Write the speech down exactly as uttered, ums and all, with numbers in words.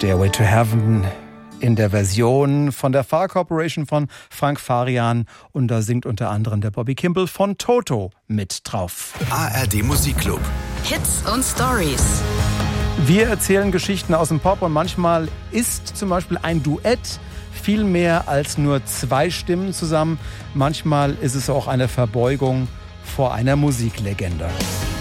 Stairway to Heaven in der Version von der Far Corporation von Frank Farian. Und da singt unter anderem der Bobby Kimball von Toto mit drauf. A R D Musikclub. Hits und Stories. Wir erzählen Geschichten aus dem Pop und manchmal ist zum Beispiel ein Duett viel mehr als nur zwei Stimmen zusammen. Manchmal ist es auch eine Verbeugung vor einer Musiklegende.